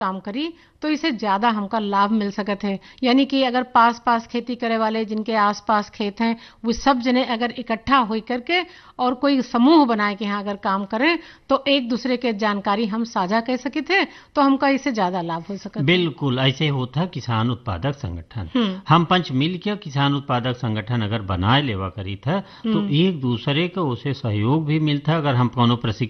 काम करी तो इसे ज्यादा हमका लाभ मिल सकत है। यानी कि अगर पास पास खेती करे वाले जिनके आस पास खेत हैं वो सब जने अगर इकट्ठा हो करके और कोई समूह बनाए कि हाँ अगर काम करें तो एक दूसरे के जानकारी हम साझा कर सके थे तो हमका इससे ज्यादा लाभ हो सकता है। बिल्कुल ऐसे होता किसान उत्पादक संगठन। हम पंच मिल के किसान उत्पादक संगठन अगर बनाए लेवा करी था तो एक दूसरे को उसे सहयोग भी मिलता। अगर हम कोनो प्रशिक्षण